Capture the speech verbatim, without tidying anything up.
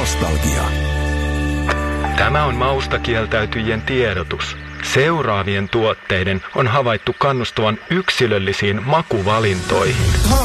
Nostalgia. Tämä on maustakieltäytyjien tiedotus. Seuraavien tuotteiden on havaittu kannustavan yksilöllisiin makuvalintoihin.